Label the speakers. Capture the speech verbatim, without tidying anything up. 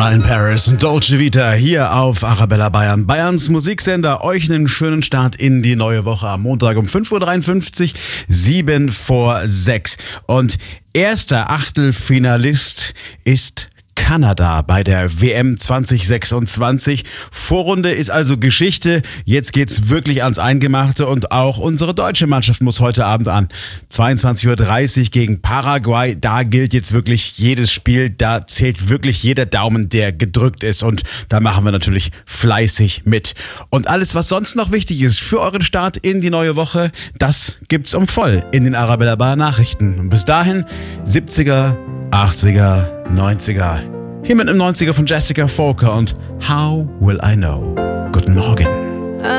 Speaker 1: Ryan Paris und Dolce Vita hier auf Arabella Bayern. Bayerns Musiksender. Euch einen schönen Start in die neue Woche am Montag um fünf Uhr dreiundfünfzig, sieben vor sechs. Und erster Achtelfinalist ist Kanada bei der W M zwanzig sechsundzwanzig. Vorrunde ist also Geschichte. Jetzt geht's wirklich ans Eingemachte und auch unsere deutsche Mannschaft muss heute Abend an. zweiundzwanzig Uhr dreißig gegen Paraguay. Da gilt jetzt wirklich jedes Spiel. Da zählt wirklich jeder Daumen, der gedrückt ist. Und da machen wir natürlich fleißig mit. Und alles, was sonst noch wichtig ist für euren Start in die neue Woche, das gibt's um voll in den Arabella Bayern Nachrichten. Und bis dahin siebziger, achtziger, neunziger. Hier mit einem neunziger von Jessica Folker und How Will I Know? Guten Morgen.